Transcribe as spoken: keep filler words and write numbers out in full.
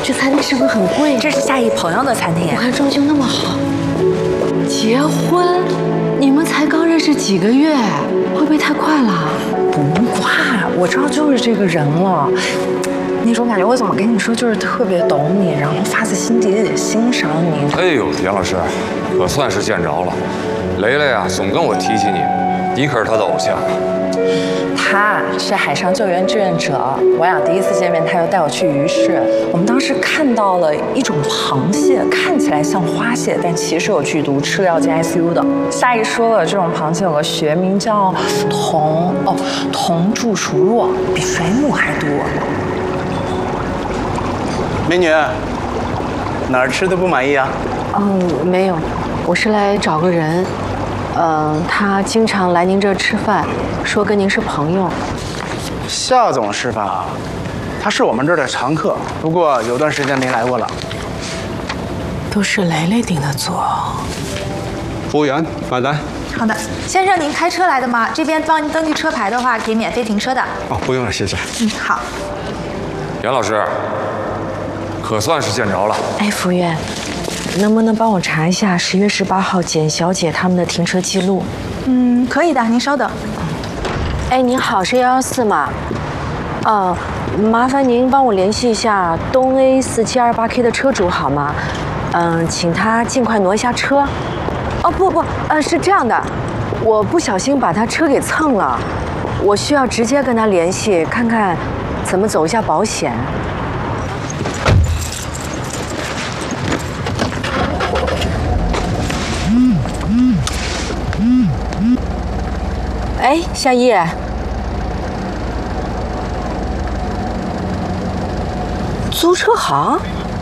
这餐厅是不是很贵？ 这是夏意朋友的餐厅。 我看装修那么好，结婚？你们才刚认识几个月，会不会太快了？ 不快，我知道就是这个人了。那种感觉，我怎么跟你说，就是特别懂你，然后发自心底里欣赏你。 哎呦，严老师，可算是见着了。雷雷啊，总跟我提起你，你可是他的偶像。 他是海上救援志愿者，我俩第一次见面，他又带我去鱼市。我们当时看到了一种螃蟹，看起来像花蟹，但其实有剧毒，吃了要进 I C U 的。夏意说了，这种螃蟹有个学名叫铜哦铜柱鼠弱，比水母还多。 美女，哪儿吃的不满意啊？ 嗯，没有，我是来找个人。嗯，他经常来您这儿吃饭，说跟您是朋友。 夏总是吧？他是我们这儿的常客，不过有段时间没来过了。 都是雷雷顶的座。 服务员，买单。 好的，先生，您开车来的吗？这边帮您登记车牌的话，可以免费停车的。 哦，不用了，谢谢。 嗯，好。 严老师，可算是见着了。 哎，服务员。能不能帮我查一下十月十八号简小姐他们的停车记录？ 嗯，可以的，您稍等。 哎，您好，是幺幺四吗？哦，麻烦您帮我联系一下东 A 四七二八 K 的车主好吗？嗯，请他尽快挪一下车。哦不不，呃，是这样的，我不小心把他车给蹭了，我需要直接跟他联系，看看怎么走一下保险。哎，夏意，租车行？